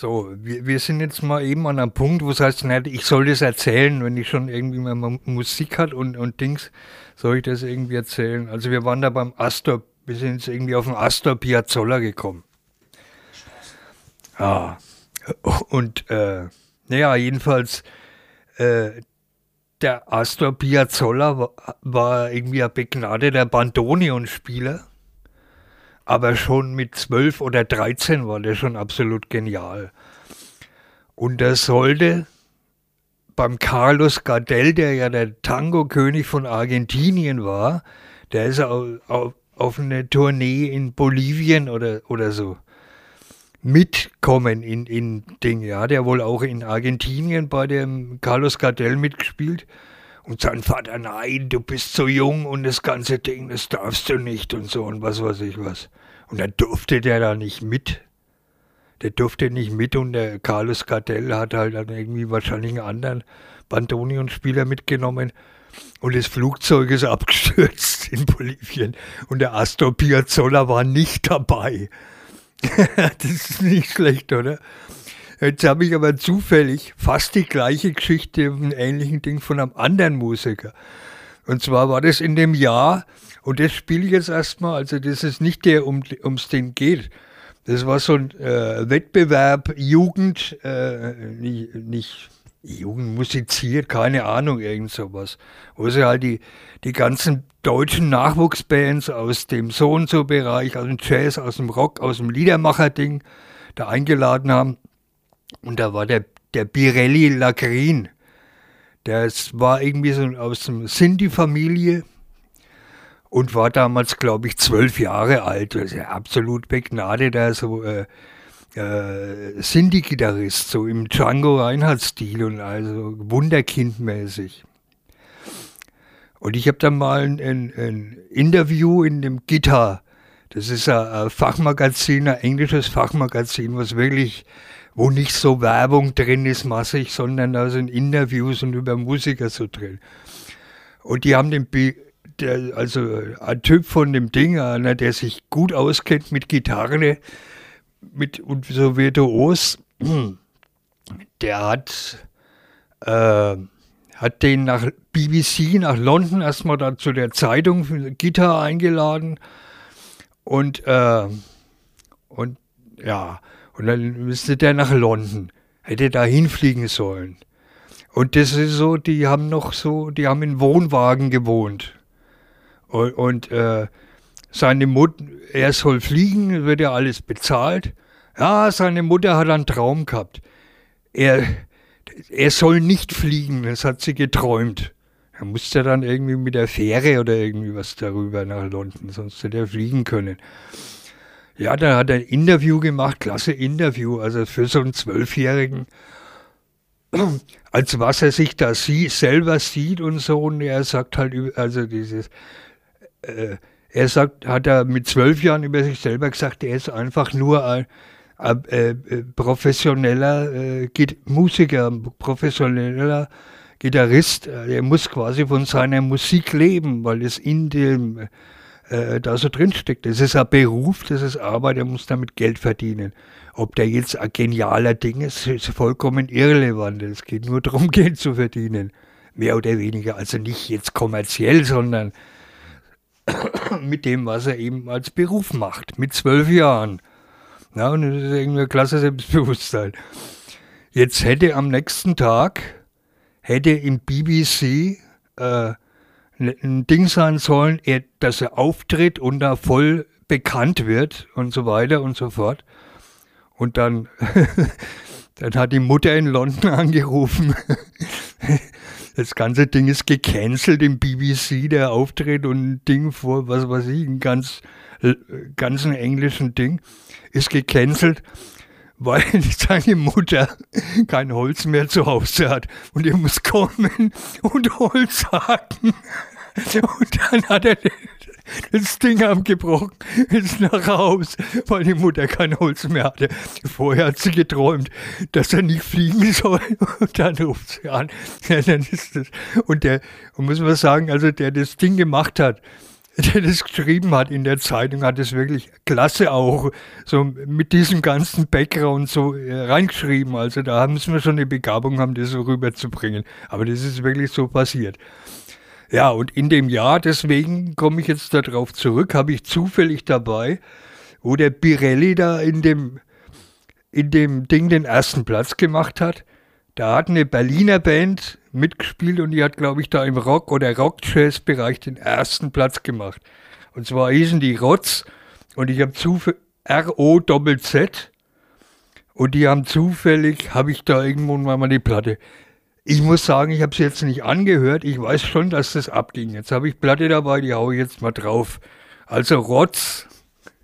So, wir sind jetzt mal eben an einem Punkt, wo es heißt, na, ich soll das erzählen, wenn ich schon irgendwie mal Musik hat und Dings, soll ich das irgendwie erzählen. Also wir waren da beim Astor, wir sind jetzt irgendwie auf den Astor Piazzolla gekommen. Ah. Und naja, jedenfalls, äh, der Astor Piazzolla war irgendwie ein begnadeter Bandoneonspieler, aber schon mit 12 oder 13 war der schon absolut genial. Und er sollte beim Carlos Gardel, der ja der Tango-König von Argentinien war, der ist auf eine Tournee in Bolivien oder so mitkommen in Ding. Ja, der wohl auch in Argentinien bei dem Carlos Gardel mitgespielt. Und sein Vater, nein, du bist so jung und das ganze Ding, das darfst du nicht und so und was weiß ich was. Und dann durfte der da nicht mit. Der durfte nicht mit und der Carlos Gardel hat halt dann irgendwie wahrscheinlich einen anderen Bandoneonspieler mitgenommen und das Flugzeug ist abgestürzt in Bolivien und der Astor Piazzolla war nicht dabei. Das ist nicht schlecht, oder? Jetzt habe ich aber zufällig fast die gleiche Geschichte, ein ähnlichen Ding von einem anderen Musiker. Und zwar war das in dem Jahr, und das spiele ich jetzt erstmal, also das ist nicht der, ums den geht. Das war so ein Wettbewerb, Jugend, nicht Jugend musiziert, keine Ahnung, irgend sowas. Wo sie halt die ganzen deutschen Nachwuchsbands aus dem So und so Bereich, aus dem Jazz, aus dem Rock, aus dem Liedermacher-Ding da eingeladen haben. Und da war der Birelli Lagrin. Das war irgendwie so aus dem Sinti-Familie und war damals, glaube ich, 12 Jahre alt. Also absolut begnadeter so Sinti-Gitarrist, so im Django Reinhardt-Stil und also wunderkindmäßig. Und ich habe dann mal ein Interview in dem Guitar. Das ist ein Fachmagazin, ein englisches Fachmagazin, was wirklich, wo nicht so Werbung drin ist, massig, sondern da sind Interviews und über Musiker so drin. Und die haben also ein Typ von dem Ding, einer, der sich gut auskennt mit Gitarre und so virtuos, der hat den nach BBC, nach London erstmal da zu der Zeitung für Gitarre eingeladen und ja, und dann müsste der nach London, hätte da hinfliegen sollen. Und das ist so, die haben in Wohnwagen gewohnt. Und seine Mutter, er soll fliegen, wird ja alles bezahlt. Ja, seine Mutter hat einen Traum gehabt. Er soll nicht fliegen, das hat sie geträumt. Er musste dann irgendwie mit der Fähre oder irgendwie was darüber nach London, sonst hätte er fliegen können. Ja, da hat er ein Interview gemacht, klasse Interview, also für so einen 12-Jährigen, als was er sich da selber sieht und so. Und er sagt halt, also hat er mit 12 Jahren über sich selber gesagt, er ist einfach nur ein professioneller Musiker, professioneller Gitarrist. Er muss quasi von seiner Musik leben, weil es in dem da so drinsteckt. Das ist ein Beruf, das ist Arbeit, er muss damit Geld verdienen. Ob der jetzt ein genialer Ding ist, ist vollkommen irrelevant. Es geht nur darum, Geld zu verdienen. Mehr oder weniger. Also nicht jetzt kommerziell, sondern mit dem, was er eben als Beruf macht. Mit 12 Jahren. Ja, und das ist irgendwie ein klasse Selbstbewusstsein. Jetzt hätte am nächsten Tag, im BBC ein Ding sein sollen, dass er auftritt und da voll bekannt wird und so weiter und so fort. Und dann hat die Mutter in London angerufen. Das ganze Ding ist gecancelt im BBC, der Auftritt und ein Ding vor, was weiß ich, ein ganzen englischen Ding ist gecancelt, weil seine Mutter kein Holz mehr zu Hause hat und er muss kommen und Holz hacken. Und dann hat er das Ding abgebrochen, ist nach Haus, weil die Mutter kein Holz mehr hatte. Vorher hat sie geträumt, dass er nicht fliegen soll. Und dann ruft sie an. Ja, dann ist das. Und muss man sagen, also der das Ding gemacht hat, der das geschrieben hat in der Zeitung, hat es wirklich klasse auch so mit diesem ganzen Background so reingeschrieben. Also da haben sie mir schon eine Begabung, haben das so rüberzubringen. Aber das ist wirklich so passiert. Ja, und in dem Jahr, deswegen komme ich jetzt darauf zurück, habe ich zufällig dabei, wo der Birelli da in dem Ding den ersten Platz gemacht hat. Da hat eine Berliner Band mitgespielt und die hat, glaube ich, da im Rock- oder Rock-Jazz-Bereich den ersten Platz gemacht. Und zwar hießen die Rotz und ich habe zufällig R-O-Z-Z und die haben zufällig, habe ich da irgendwo mal die Platte. Ich muss sagen, ich habe es jetzt nicht angehört. Ich weiß schon, dass das abging. Jetzt habe ich Platte dabei, die haue ich jetzt mal drauf. Also Rotz